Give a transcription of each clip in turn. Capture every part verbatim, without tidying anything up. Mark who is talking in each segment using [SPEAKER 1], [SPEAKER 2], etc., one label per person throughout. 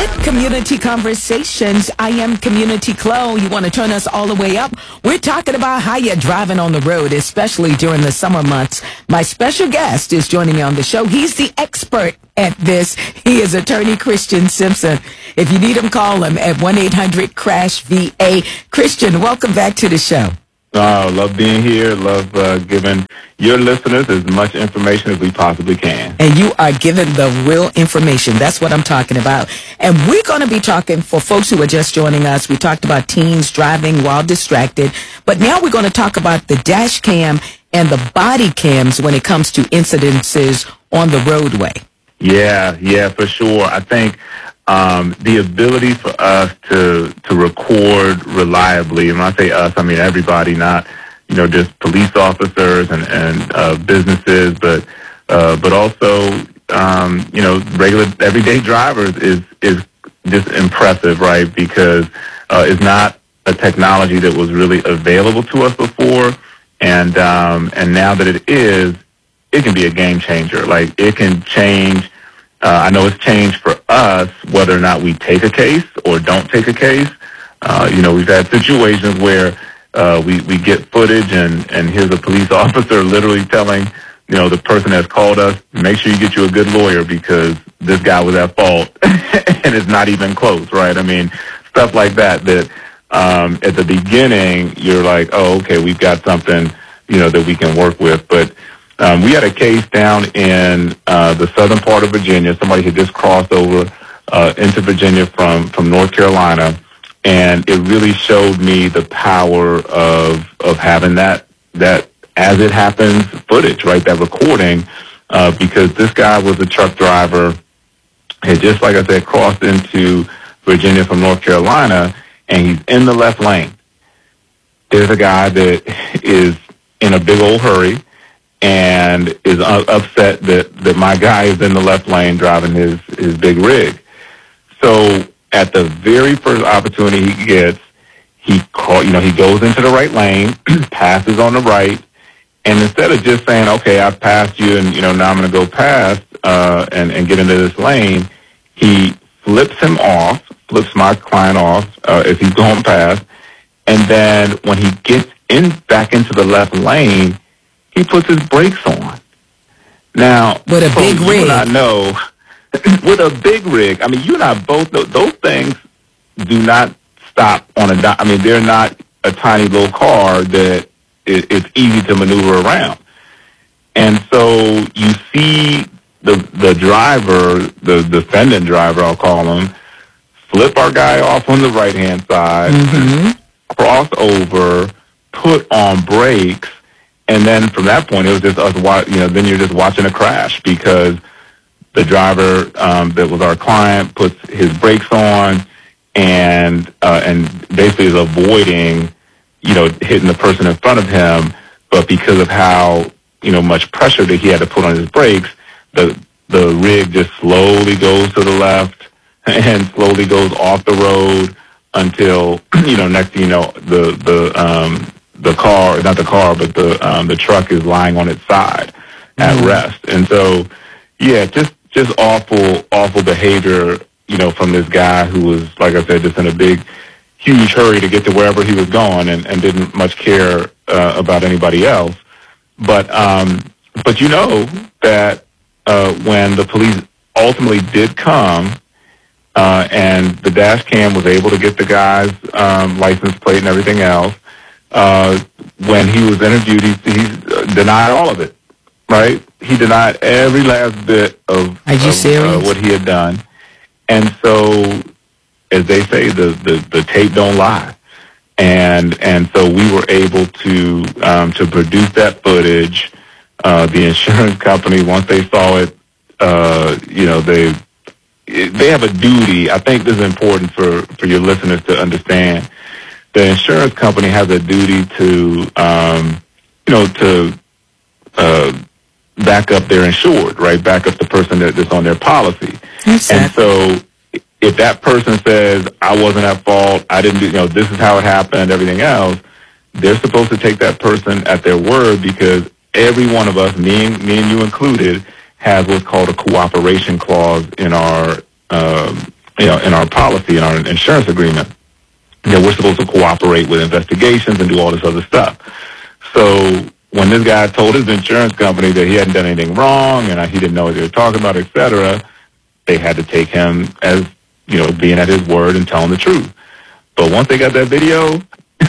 [SPEAKER 1] With Community Conversations, I am Community Chloe. You want to turn us all the way up? We're talking about how you're driving on the road, especially during the summer months. My special guest is joining me on the show. He's the expert at this. He is attorney Christian Simpson. If you need him, call him at one eight hundred crash V A. Christian, welcome back to the show.
[SPEAKER 2] Oh, love being here. Love uh, giving your listeners as much information as we possibly can.
[SPEAKER 1] And you are giving the real information. That's what I'm talking about. And we're going to be talking, for folks who are just joining us, we talked about teens driving while distracted. But now we're going to talk about the dash cam and the body cams when it comes to incidences on the roadway.
[SPEAKER 2] Yeah, yeah, for sure. I think um, the ability for us to to record reliably, and when I say us, I mean everybody, not, you know, just police officers and, and uh, businesses, but uh, but also, um, you know, regular everyday drivers is, is just impressive, right? Because uh, it's not a technology that was really available to us before, and um, and now that it is, it can be a game changer. Like, it can change. Uh, I know it's changed for us whether or not we take a case or don't take a case. Uh, you know, we've had situations where uh, we, we get footage and, and here's a police officer literally telling, you know, the person that's called us, make sure you get you a good lawyer because this guy was at fault and it's not even close, right? I mean, stuff like that, that um, at the beginning you're like, oh, okay, we've got something, you know, that we can work with. But Um, we had a case down in uh, the southern part of Virginia. Somebody had just crossed over uh, into Virginia from, from North Carolina, and it really showed me the power of of having that that as it happens footage, right? That recording, uh, because this guy was a truck driver, had just, like I said, crossed into Virginia from North Carolina, and he's in the left lane. There's a guy that is in a big old hurry and is uh, upset that, that my guy is in the left lane driving his, his big rig. So at the very first opportunity he gets, he call, you know, he goes into the right lane, passes on the right, and instead of just saying, okay, I've passed you and, you know, now I'm going to go past uh, and, and get into this lane, he flips him off, flips my client off uh, if he's going past, and then when he gets in back into the left lane, he puts his brakes on. Now,
[SPEAKER 1] with a big
[SPEAKER 2] you
[SPEAKER 1] rig.
[SPEAKER 2] and I know, with a big rig. I mean, you and I both know those things do not stop on a dime. I mean, they're not a tiny little car that it, it's easy to maneuver around. And so you see the the driver, the defendant driver, I'll call him, flip our guy off on the right-hand side,
[SPEAKER 1] Mm-hmm.
[SPEAKER 2] cross over, put on brakes, and then from that point, it was just us, wa- you know, then you're just watching a crash because the driver um, that was our client puts his brakes on and uh, and basically is avoiding, you know, hitting the person in front of him. But because of how, you know, much pressure that he had to put on his brakes, the the rig just slowly goes to the left and slowly goes off the road until, you know, next thing you know, the the um, the car, not the car, but the um, the truck is lying on its side at mm-hmm. rest. And so, yeah, just just awful, awful behavior, you know, from this guy who was, like I said, just in a big, huge hurry to get to wherever he was going and, and didn't much care uh, about anybody else. But, um, but you know that uh, when the police ultimately did come uh, and the dash cam was able to get the guy's um, license plate and everything else, Uh, when he was interviewed, he, he uh, denied all of it, right? He denied every last bit of,
[SPEAKER 1] Are you
[SPEAKER 2] of
[SPEAKER 1] serious?
[SPEAKER 2] Uh, what he had done. And so, as they say, the, the, the tape don't lie. And and so we were able to um, to produce that footage. Uh, the insurance company, once they saw it, uh, you know, they they have a duty. I think this is important for, for your listeners to understand. The insurance company has a duty to, um, you know, to uh, back up their insured, right? Back up the person that, that's on their policy.
[SPEAKER 1] Exactly.
[SPEAKER 2] And so if that person says, I wasn't at fault, I didn't do, you know, this is how it happened, everything else, they're supposed to take that person at their word because every one of us, me and, me and you included, has what's called a cooperation clause in our um, you know, in our policy, in our insurance agreement, you know, we're supposed to cooperate with investigations and do all this other stuff. So when this guy told his insurance company that he hadn't done anything wrong and he didn't know what they were talking about, et cetera, they had to take him as, you know, being at his word and telling the truth. But once they got that video,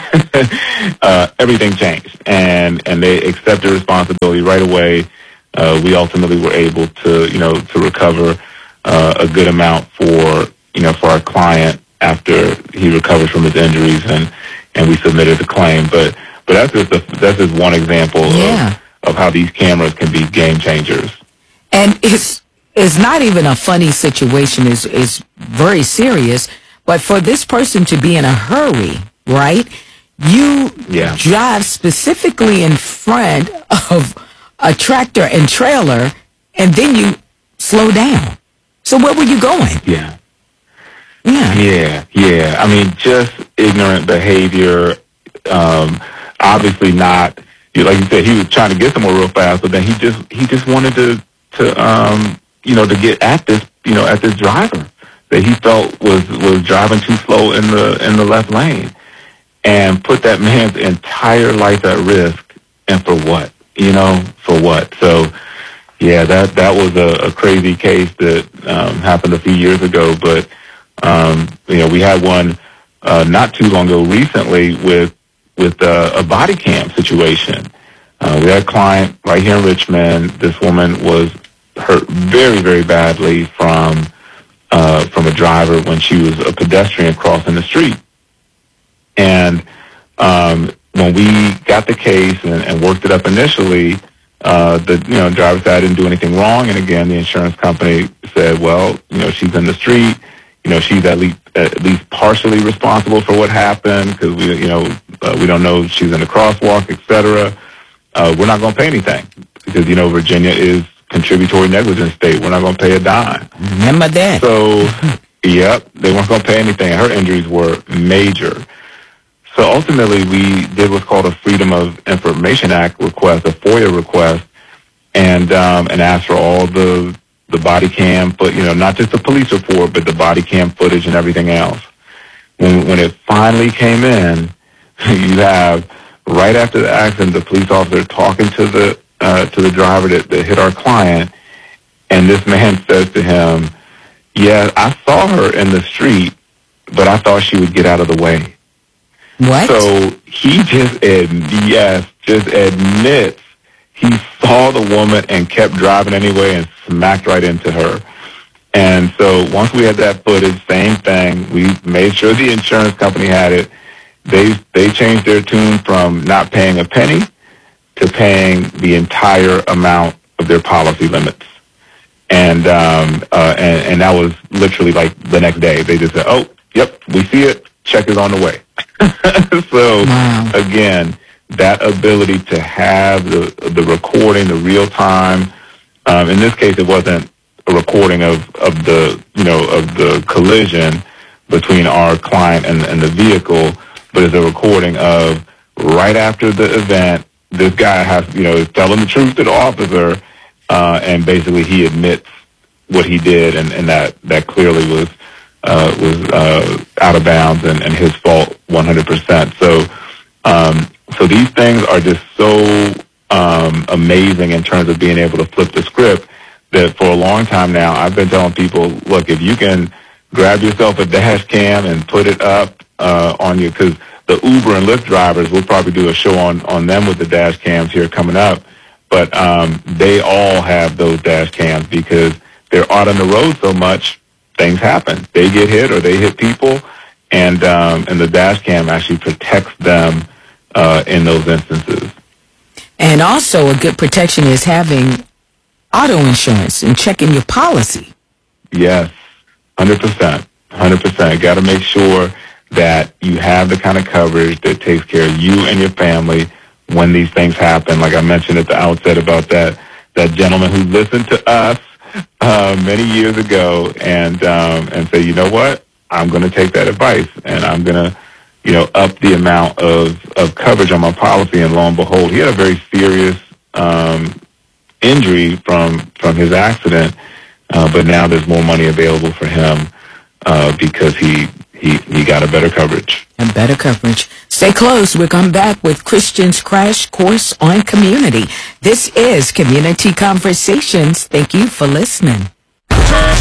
[SPEAKER 2] uh, everything changed, and and they accepted responsibility right away. Uh, we ultimately were able to, you know, to recover uh, a good amount for, you know, for our client after he recovers from his injuries, and, and we submitted the claim. But but that's just a, that's just one example
[SPEAKER 1] yeah.
[SPEAKER 2] of, of how these cameras can be game changers.
[SPEAKER 1] And it's it's not even a funny situation. It's, it's very serious. But for this person to be in a hurry, right? You
[SPEAKER 2] yeah.
[SPEAKER 1] drive specifically in front of a tractor and trailer, and then you slow down. So where were you going?
[SPEAKER 2] Yeah.
[SPEAKER 1] Yeah.
[SPEAKER 2] Yeah, yeah. I mean, just ignorant behavior. Um, obviously not, like you said, he was trying to get somewhere real fast, but then he just he just wanted to to um, you know, to get at this, you know, at this driver that he felt was was driving too slow in the in the left lane, and put that man's entire life at risk. And for what? You know, for what? So, yeah, that that was a, a crazy case that um, happened a few years ago. But um, you know, we had one uh, not too long ago, recently, with with uh, a body cam situation. Uh, we had a client right here in Richmond. This woman was hurt very, very badly from uh, from a driver when she was a pedestrian crossing the street. And um, when we got the case and, and worked it up initially, uh, the you know driver said I didn't do anything wrong. And again, the insurance company said, well, you know, she's in the street. You know, she's at least at least partially responsible for what happened because we, you know, uh, we don't know if she's in the crosswalk, et cetera. Uh, we're not going to pay anything because, you know, Virginia is contributory negligence state. We're not going to pay a dime.
[SPEAKER 1] Remember that.
[SPEAKER 2] So, yep, they weren't going to pay anything. Her injuries were major. So ultimately, we did what's called a Freedom of Information Act request, a FOIA request, and um, and asked for all the the body cam, but you know, not just the police report, but the body cam footage and everything else. When when it finally came in, you have right after the accident, the police officer talking to the uh, to the driver that, that hit our client, and this man says to him, "Yeah, I saw her in the street, but I thought she would get out of the way."
[SPEAKER 1] What?
[SPEAKER 2] So he just ad- yes, just admits he saw the woman and kept driving anyway and smacked right into her. And so once we had that footage, same thing. We made sure the insurance company had it. They they changed their tune from not paying a penny to paying the entire amount of their policy limits. And um, uh, and, and that was literally like the next day. They just said, "Oh, yep, we see it. Check is on the way." So
[SPEAKER 1] wow.
[SPEAKER 2] Again, that ability to have the the recording, the real time. Um, in this case, it wasn't a recording of, of the you know of the collision between our client and, and the vehicle, but it's a recording of right after the event. This guy has you know is telling the truth to the officer, uh, and basically he admits what he did, and, and that that clearly was uh, was uh, out of bounds and, and his fault one hundred percent. So. Um, So these things are just so um, amazing in terms of being able to flip the script that for a long time now I've been telling people, look, if you can grab yourself a dash cam and put it up uh, on you, because the Uber and Lyft drivers, we'll probably do a show on, on them with the dash cams here coming up, but um, they all have those dash cams because they're out on the road so much, things happen. They get hit or they hit people, and um, and the dash cam actually protects them Uh, in those instances.
[SPEAKER 1] And also a good protection is having auto insurance and checking your policy.
[SPEAKER 2] Yes, one hundred percent. one hundred percent. Got to make sure that you have the kind of coverage that takes care of you and your family when these things happen. Like I mentioned at the outset about that, that gentleman who listened to us uh, many years ago and, um, and say, you know what, I'm going to take that advice and I'm going to you know, up the amount of, of coverage on my policy, and lo and behold, he had a very serious um, injury from from his accident, uh, but now there's more money available for him uh, because he, he, he got a better coverage.
[SPEAKER 1] And better coverage. Stay close. We'll come back with Christian's Crash Course on Community. This is Community Conversations. Thank you for listening.